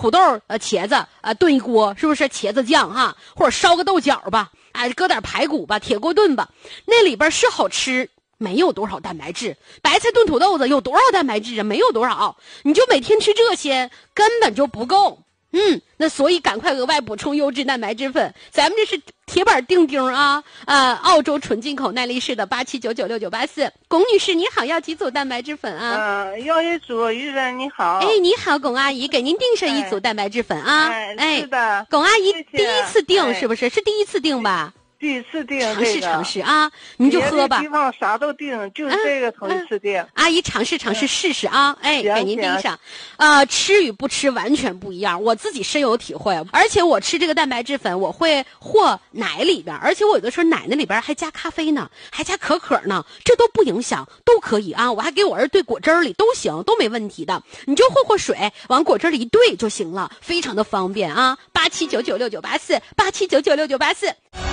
土豆茄子炖一锅，是不是茄子酱哈？或者烧个豆角吧，搁点排骨吧，铁锅炖吧，那里边是好吃，没有多少蛋白质。白菜炖土豆子有多少蛋白质啊？没有多少，你就每天吃这些根本就不够。那所以赶快额外补充优质蛋白质粉，咱们这是铁板钉钉啊！澳洲纯进口耐力式的87996984，龚女士你好，要几组蛋白质粉啊？ 要一组。于人你好。 你好，龚阿姨，给您订上一组蛋白质粉啊！ 是的。 龚阿姨谢谢第一次订是不是？是第一次订吧？ 第一次订， 尝试啊，您就喝吧。 别的地方啥都订，就是这个头一次订。 阿姨尝试试试啊，给您订上。吃与不吃完全不一样，我自己深有体会。而且我吃这个蛋白质粉，我会和奶里边，而且我有的时候奶里边还加咖啡呢，还加可可呢，这都不影响，都可以啊。我还给我儿兑果汁里都行，都没问题的。你就和水往果汁里一兑就行了，非常的方便啊。87996984，87996984。